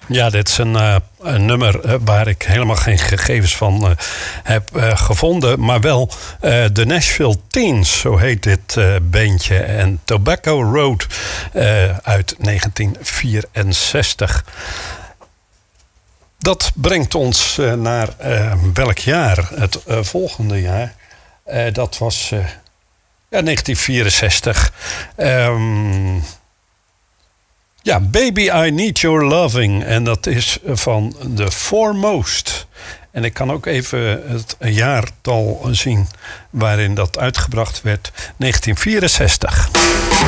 Ja, dit is een nummer waar ik helemaal geen gegevens van heb gevonden. Maar wel de Nashville Teens, zo heet dit bandje. En Tobacco Road uit 1964. Dat brengt ons naar welk jaar? Het volgende jaar. Dat was 1964. Ja, Baby I Need Your Loving. En dat is van The Foremost. En ik kan ook even het jaartal zien waarin dat uitgebracht werd. 1964.